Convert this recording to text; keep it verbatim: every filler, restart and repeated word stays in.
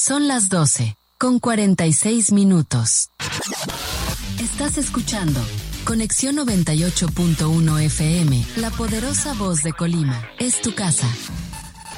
Son las doce, con cuarenta y seis minutos. Estás escuchando Conexión noventa y ocho punto uno F M, la poderosa voz de Colima. Es tu casa.